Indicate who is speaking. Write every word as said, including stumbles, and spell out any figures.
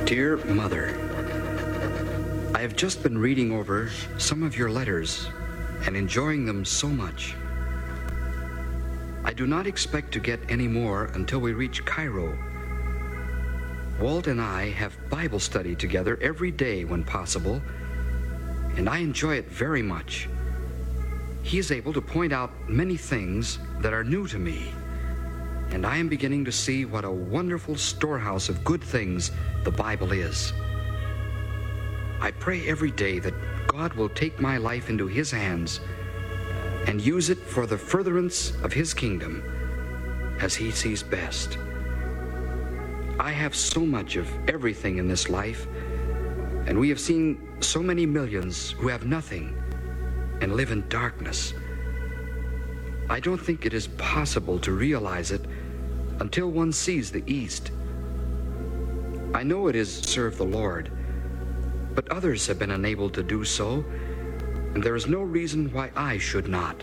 Speaker 1: Dear Mother, I have just been reading over some of your letters and enjoying them so much. I do not expect to get any more until we reach Cairo. Walt and I have Bible study together every day when possible, and I enjoy it very much. He is able to point out many things that are new to me, and I am beginning to see what a wonderful storehouse of good things the Bible is. I pray every day that God will take my life into His hands and use it for the furtherance of His kingdom as He sees best. I have so much of everything in this life, and we have seen so many millions who have nothing and live in darkness. I don't think it is possible to realize it until one sees the East. I know it is serve the Lord, but others have been unable to do so, and there is no reason why I should not.